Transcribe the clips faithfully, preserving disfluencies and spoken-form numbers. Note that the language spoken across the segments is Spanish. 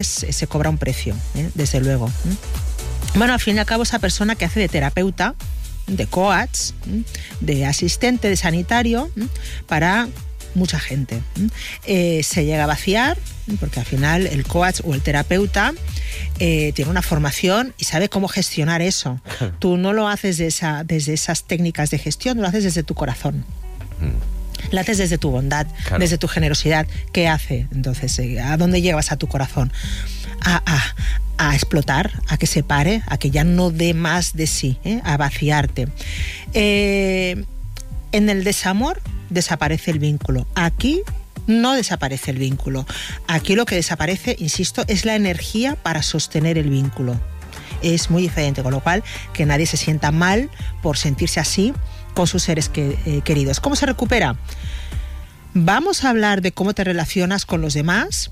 pues se cobra un precio, ¿eh? Desde luego. ¿eh? Bueno, al fin y al cabo, esa persona que hace de terapeuta, de coach, ¿eh? de asistente, de sanitario, ¿eh? para mucha gente. Eh, se llega a vaciar, porque al final el coach o el terapeuta eh, tiene una formación y sabe cómo gestionar eso. Tú no lo haces de esa, desde esas técnicas de gestión, lo haces desde tu corazón. Mm. Lo haces desde tu bondad, claro. desde tu generosidad. ¿Qué hace? Entonces, ¿a dónde llevas a tu corazón? A, a, a explotar, a que se pare, a que ya no dé más de sí, ¿eh? A vaciarte. Eh, en el desamor desaparece el vínculo. Aquí no desaparece el vínculo. Aquí lo que desaparece, insisto, es la energía para sostener el vínculo. Es muy diferente, con lo cual que nadie se sienta mal por sentirse así con sus seres que, eh, queridos. ¿Cómo se recupera? Vamos a hablar de cómo te relacionas con los demás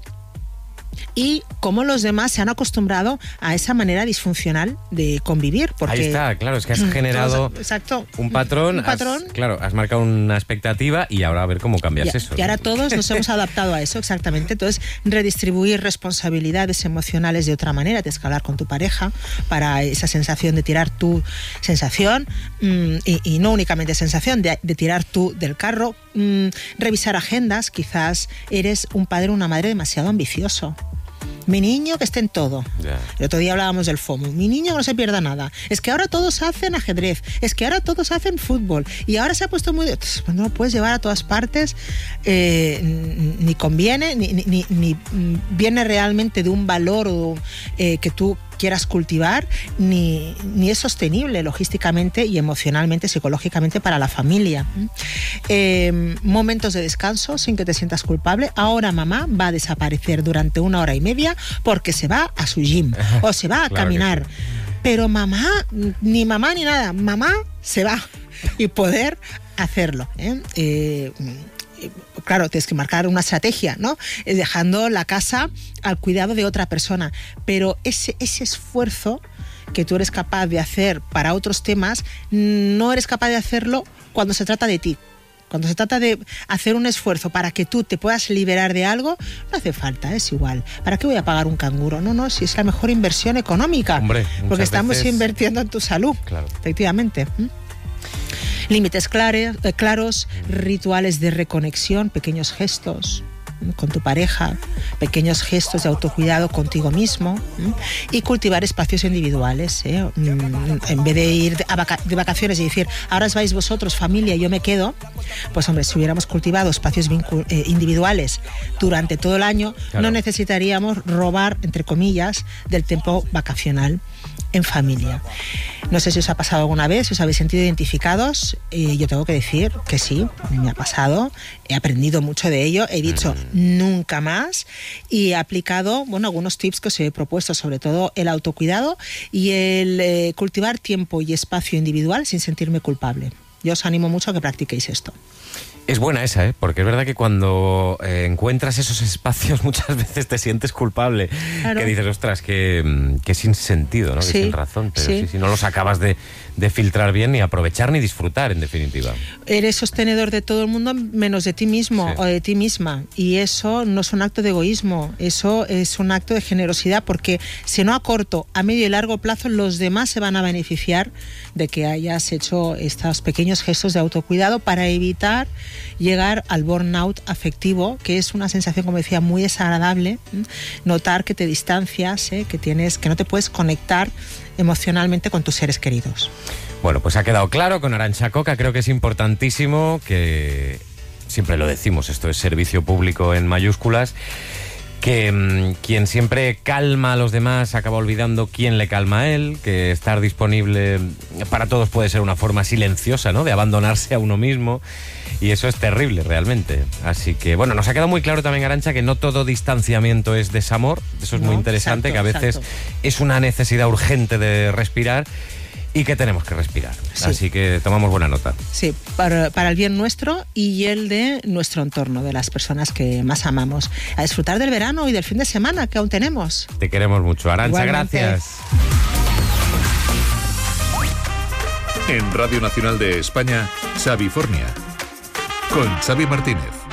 y cómo los demás se han acostumbrado a esa manera disfuncional de convivir. Porque ahí está, claro, es que has generado exacto, un patrón, un patrón. Has, claro, has marcado una expectativa y ahora a ver cómo cambias y, eso. Y ahora todos nos hemos adaptado a eso, exactamente. Entonces, redistribuir responsabilidades emocionales de otra manera. Tienes que hablar con tu pareja para esa sensación de tirar tu sensación mmm, y, y no únicamente sensación, de, de tirar tú del carro. Mmm, revisar agendas, quizás eres un padre o una madre demasiado ambicioso. Mi niño que esté en todo. Yeah. El otro día hablábamos del FOMO. Mi niño que no se pierda nada. Es que ahora todos hacen ajedrez. Es que ahora todos hacen fútbol. Y ahora se ha puesto muy... Pues no lo puedes llevar a todas partes. Eh, ni conviene, ni, ni, ni viene realmente de un valor o, eh, que tú quieras cultivar, ni, ni es sostenible logísticamente y emocionalmente, psicológicamente para la familia. Eh, momentos de descanso sin que te sientas culpable. Ahora mamá va a desaparecer durante una hora y media porque se va a su gym o se va a claro caminar. Sí. Pero mamá, ni mamá ni nada, mamá se va y poder hacerlo. ¿eh? Eh, Claro, tienes que marcar una estrategia, ¿no? Dejando la casa al cuidado de otra persona. Pero ese, ese esfuerzo que tú eres capaz de hacer para otros temas, no eres capaz de hacerlo cuando se trata de ti. Cuando se trata de hacer un esfuerzo para que tú te puedas liberar de algo, no hace falta, es igual. ¿Para qué voy a pagar un canguro? No, no, si es la mejor inversión económica. Hombre, porque estamos veces... invirtiendo en tu salud, claro. Efectivamente. ¿Mm? Límites claros, eh, claros, rituales de reconexión, pequeños gestos ¿eh? con tu pareja, pequeños gestos de autocuidado contigo mismo ¿eh? y cultivar espacios individuales. ¿eh? En vez de ir de, a vaca- de vacaciones y decir, ahora os vais vosotros, familia, y yo me quedo, pues hombre, si hubiéramos cultivado espacios vincu- eh, individuales durante todo el año, claro. no necesitaríamos robar, entre comillas, del tiempo vacacional en familia. No sé si os ha pasado alguna vez, si os habéis sentido identificados. Eh, yo tengo que decir que sí, me ha pasado. He aprendido mucho de ello. He dicho mm. nunca más y he aplicado, bueno, algunos tips que os he propuesto, sobre todo el autocuidado y el eh, cultivar tiempo y espacio individual sin sentirme culpable. Yo os animo mucho a que practiquéis esto. Es buena esa, ¿eh? Porque es verdad que cuando eh, encuentras esos espacios muchas veces te sientes culpable. Claro. Que dices, ostras, que, que sin sentido, ¿no? Sí, que sin razón. Pero sí. Sí, sí, no los acabas de, de filtrar bien, ni aprovechar ni disfrutar, en definitiva. Eres sostenedor de todo el mundo menos de ti mismo sí. o de ti misma. Y eso no es un acto de egoísmo, eso es un acto de generosidad, porque si no a corto, a medio y largo plazo, los demás se van a beneficiar de que hayas hecho estos pequeños gestos de autocuidado para evitar llegar al burnout afectivo, que es una sensación, como decía, muy desagradable. Notar que te distancias, ¿eh? que tienes, que no te puedes conectar emocionalmente con tus seres queridos. Bueno, pues ha quedado claro con Arantxa Coca. Creo que es importantísimo, que siempre lo decimos, esto es servicio público en mayúsculas, que mmm, quien siempre calma a los demás acaba olvidando quién le calma a él, que estar disponible para todos puede ser una forma silenciosa, ¿no?, de abandonarse a uno mismo, y eso es terrible realmente. Así que, bueno, nos ha quedado muy claro también, Arantxa, que no todo distanciamiento es desamor. Eso es no, muy interesante, exacto, que a veces exacto. es una necesidad urgente de respirar y que tenemos que respirar. Sí. Así que tomamos buena nota. Sí, para, para el bien nuestro y el de nuestro entorno, de las personas que más amamos. A disfrutar del verano y del fin de semana que aún tenemos. Te queremos mucho, Arantxa. Igualmente. Gracias. En Radio Nacional de España, Xavi Fornia, con Xavi Martínez.